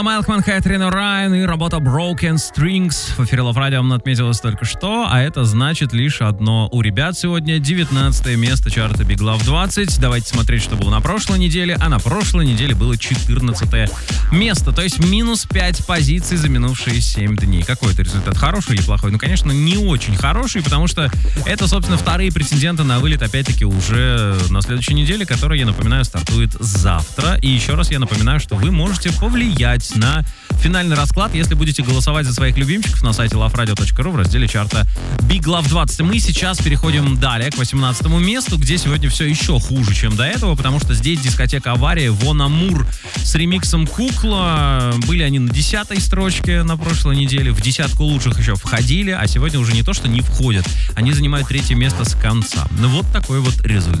Майлкман, Кэтрин Райан и работа Broken Strings. В эфире Love Radio отметилось только что, а это значит лишь одно. У ребят сегодня 19 место чарта Big Love 20. Давайте смотреть, что было на прошлой неделе. А на прошлой неделе было 14 место. То есть минус 5 позиций за минувшие 7 дней. Какой это результат? Хороший или плохой? Ну, конечно, не очень хороший, потому что это, собственно, вторые претенденты на вылет, опять-таки, уже на следующей неделе, которая, я напоминаю, стартует завтра. И еще раз я напоминаю, что вы можете повлиять на финальный расклад, если будете голосовать за своих любимчиков на сайте loveradio.ru в разделе чарта Big Love 20. Мы сейчас переходим далее к 18 месту, где сегодня все еще хуже, чем до этого, потому что здесь дискотека «Авария», Вон Амур с ремиксом «Кукла». Были они на 10-й строчке на прошлой неделе, в десятку лучших еще входили, а сегодня уже не то, что не входят, они занимают 3-е место с конца. Ну вот такой вот результат.